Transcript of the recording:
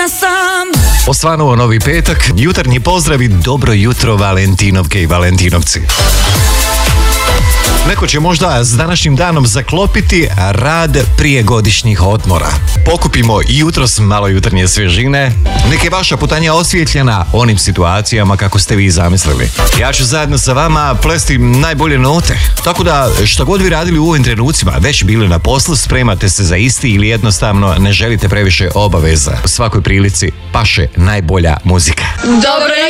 Pijana sam. Osvanuo novi petak, jutarnji pozdravi, dobro jutro Valentinovke i Valentinovci. Neko će možda s današnjim danom zaklopiti rad prije godišnjih odmora. Pokupimo jutros malo jutarnje svježine. Neka je vaša putanja osvjetljena onim situacijama kako ste vi zamislili. Ja ću zajedno sa vama plesti najbolje note. Tako da što god vi radili u ovim trenucima, već bili na poslu, spremate se za isti ili jednostavno ne želite previše obaveza. U svakoj prilici paše najbolja muzika. Dobro